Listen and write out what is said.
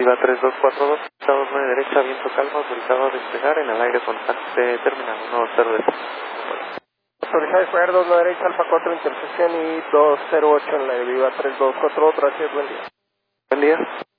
Viva 3242, estado 9 derecha, viento calmo, autorizado a despegar en el aire constante, terminal 10 de... Autorizado a despegar 2 derecha, Alfa 4 intersección y 208 en la Viva 3242, gracias, buen día. Buen día.